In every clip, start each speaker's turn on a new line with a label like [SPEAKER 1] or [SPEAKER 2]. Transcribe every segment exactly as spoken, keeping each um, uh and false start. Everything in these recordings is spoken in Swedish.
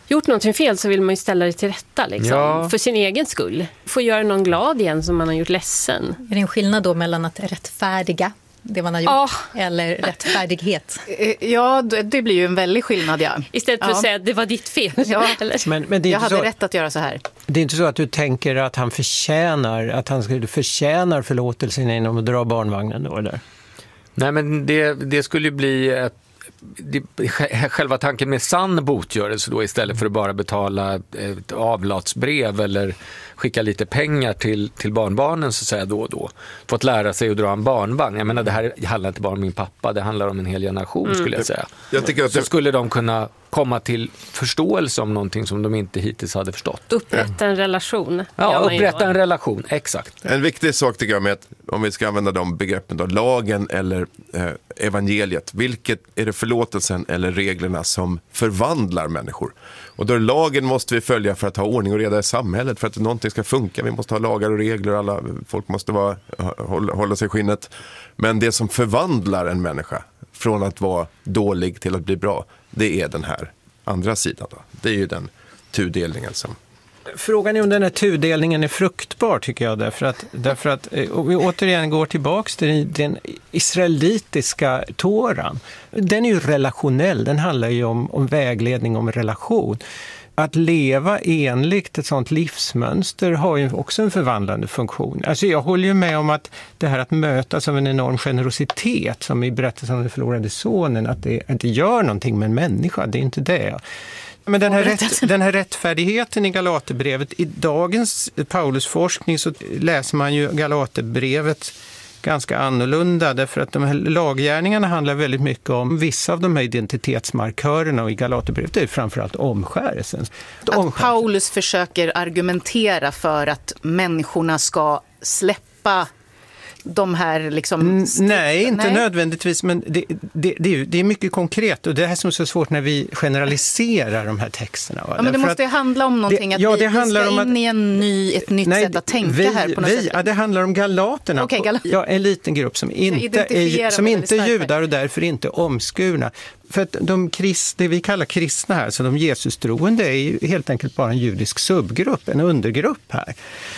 [SPEAKER 1] gjort någonting fel så vill man ju ställa det till rätta liksom,
[SPEAKER 2] Ja.
[SPEAKER 1] för sin egen skull. Få göra någon glad igen som man har gjort ledsen.
[SPEAKER 3] Är det en skillnad då mellan att rättfärdiga det man har gjort
[SPEAKER 1] Ja.
[SPEAKER 3] eller rättfärdighet?
[SPEAKER 4] Ja, det blir ju en väldig skillnad, ja.
[SPEAKER 1] Istället för
[SPEAKER 4] Ja.
[SPEAKER 1] att säga att det var ditt fel.
[SPEAKER 4] Ja.
[SPEAKER 1] Eller?
[SPEAKER 5] Men, men det, är
[SPEAKER 4] Jag
[SPEAKER 5] inte
[SPEAKER 4] hade
[SPEAKER 5] så,
[SPEAKER 4] rätt att göra så här.
[SPEAKER 5] det är inte så att du tänker att han förtjänar, att han skulle förtjänar förlåtelsen genom att dra barnvagnen då, eller?
[SPEAKER 2] Nej, men det, det skulle ju bli ett, det, själva tanken med sann botgörelse då, istället för att bara betala ett avlatsbrev eller skicka lite pengar till, till barnbarnen så att säga då och då. För att lära sig att dra en barnvagn. Jag menar, det här handlar inte bara om min pappa, det handlar om en hel generation mm. skulle jag säga.
[SPEAKER 6] Jag tycker att
[SPEAKER 2] så
[SPEAKER 6] det...
[SPEAKER 2] skulle de kunna komma till förståelse om någonting som de inte hittills hade förstått.
[SPEAKER 1] Upprätta en relation.
[SPEAKER 2] Ja, upprätta en relation, exakt.
[SPEAKER 6] En viktig sak tycker jag med att, om vi ska använda de begreppen då, lagen eller eh, evangeliet, vilket är det förlåtelsen eller reglerna som förvandlar människor? Och då är lagen måste vi följa för att ha ordning och reda i samhället, för att någonting ska funka. Vi måste ha lagar och regler, alla folk måste vara, hålla, hålla sig i skinnet. Men det som förvandlar en människa från att vara dålig till att bli bra, det är den här andra sidan då. Det är ju den tudelningen som...
[SPEAKER 5] Frågan är om den här tudelningen är fruktbar, tycker jag, därför att, därför att och vi återigen går tillbaka till den israelitiska Toran. Den är ju relationell, den handlar ju om, om vägledning, om relation. Att leva enligt ett sånt livsmönster har ju också en förvandlande funktion. Alltså jag håller ju med om att det här att mötas av en enorm generositet, som i berättelsen om den förlorade sonen, att det inte gör någonting med en människa, det är inte det. Men den här, rätt, den här rättfärdigheten i Galaterbrevet, i dagens Paulusforskning så läser man ju Galaterbrevet ganska annorlunda, därför att de här laggärningarna handlar väldigt mycket om vissa av de här identitetsmarkörerna, och i Galaterbrevet är det framförallt omskärelsen.
[SPEAKER 4] Att omskärelsen. Paulus försöker argumentera för att människorna ska släppa de här liksom...
[SPEAKER 5] Nej, inte
[SPEAKER 4] Nej.
[SPEAKER 5] nödvändigtvis, men det, det, det, är ju, det är mycket konkret, och det här som är så svårt när vi generaliserar de här texterna. Va?
[SPEAKER 4] Ja, men det måste
[SPEAKER 5] att,
[SPEAKER 4] handla om någonting,
[SPEAKER 5] det,
[SPEAKER 4] att
[SPEAKER 5] ja,
[SPEAKER 4] vi,
[SPEAKER 5] det handlar
[SPEAKER 4] vi ska
[SPEAKER 5] om
[SPEAKER 4] in
[SPEAKER 5] att,
[SPEAKER 4] i en ny, ett nytt
[SPEAKER 5] nej,
[SPEAKER 4] sätt att tänka
[SPEAKER 5] vi,
[SPEAKER 4] här på något
[SPEAKER 5] vi,
[SPEAKER 4] sätt.
[SPEAKER 5] Ja, det handlar om galaterna.
[SPEAKER 4] Okay, gal-
[SPEAKER 5] ja, en liten grupp som inte är, som inte är judar och därför inte omskurna. För att de krist, det vi kallar kristna här, så de Jesustroende, är ju helt enkelt bara en judisk subgrupp, en undergrupp här.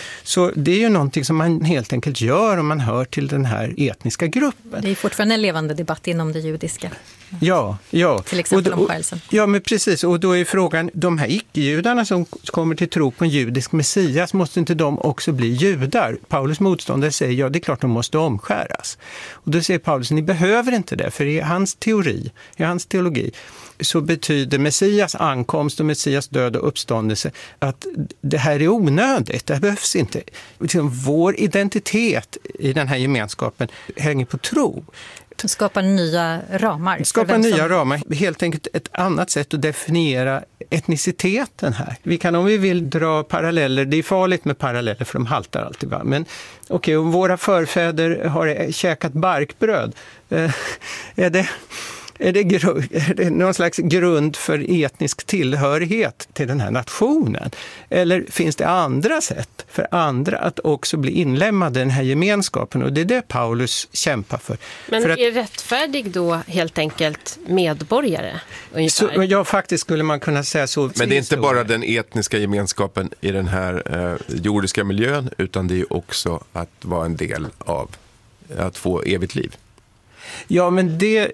[SPEAKER 5] Så det är ju någonting som man helt enkelt gör om man hör till den här etniska gruppen.
[SPEAKER 3] Det är fortfarande en levande debatt inom det judiska.
[SPEAKER 5] Ja, ja.
[SPEAKER 3] Till exempel
[SPEAKER 5] och,
[SPEAKER 3] om skärelsen.
[SPEAKER 5] Ja, men precis. Och då är frågan, de här icke-judarna som kommer till tro på en judisk messias, måste inte de också bli judar? Paulus motståndare säger, ja, det är klart de måste omskäras. Och då säger Paulus, ni behöver inte det, för i hans teori, i hans teologi, så betyder Messias ankomst och Messias död och uppståndelse att det här är onödigt, det behövs inte. Vår identitet i den här gemenskapen hänger på tro.
[SPEAKER 3] Skapa nya ramar.
[SPEAKER 5] Skapa nya som... ramar, helt enkelt ett annat sätt att definiera etniciteten här. Vi kan, om vi vill dra paralleller, det är farligt med paralleller för de haltar alltid, va? Men okej, okay, våra förfäder har käkat barkbröd. Eh, är det... Är det, gru- är det någon slags grund för etnisk tillhörighet till den här nationen? Eller finns det andra sätt för andra att också bli inlämnade i den här gemenskapen? Och det är det Paulus kämpar för.
[SPEAKER 1] Men
[SPEAKER 5] för att,
[SPEAKER 1] är rättfärdig då helt enkelt medborgare?
[SPEAKER 5] Så, ja, faktiskt skulle man kunna säga så.
[SPEAKER 6] Men det är inte bara den etniska gemenskapen i den här eh, jordiska miljön, utan det är också att vara en del av att få evigt liv.
[SPEAKER 5] Ja, men det...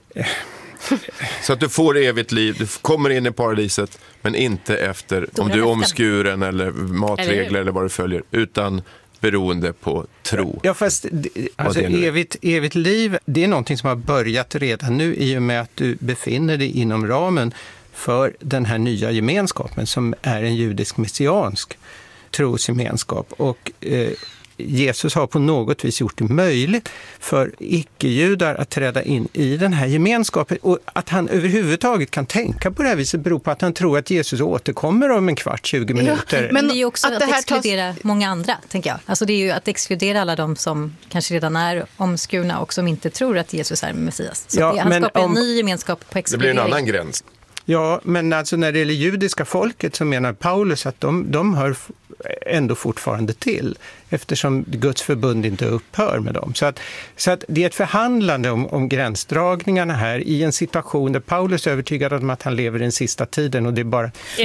[SPEAKER 6] Så att du får evigt liv, du kommer in i paradiset, men inte efter om du är omskuren eller matregler eller, eller vad du följer, utan beroende på tro.
[SPEAKER 5] Ja, fast alltså, evigt, evigt liv, det är någonting som har börjat redan nu i och med att du befinner dig inom ramen för den här nya gemenskapen som är en judisk-messiansk trosgemenskap. Och eh, Jesus har på något vis gjort det möjligt för icke-judar att träda in i den här gemenskapen. Och att han överhuvudtaget kan tänka på det här viset beror på att han tror att Jesus återkommer om en kvart, tjugo minuter.
[SPEAKER 3] Ja, men det är ju också att, att, att exkludera tas... många andra, tänker jag. Alltså det är ju att exkludera alla de som kanske redan är omskurna och som inte tror att Jesus är Messias. Så
[SPEAKER 5] ja,
[SPEAKER 3] det, han
[SPEAKER 5] men
[SPEAKER 3] skapar
[SPEAKER 5] om...
[SPEAKER 3] en ny gemenskap på exkludering.
[SPEAKER 6] Det blir en annan gräns.
[SPEAKER 5] Ja, men alltså när det gäller judiska folket så menar Paulus att de, de hör ändå fortfarande till, eftersom Guds förbund inte upphör med dem. Så att, så att det är ett förhandlande om, om gränsdragningarna här i en situation där Paulus är övertygad om att han lever i den sista tiden och det är bara...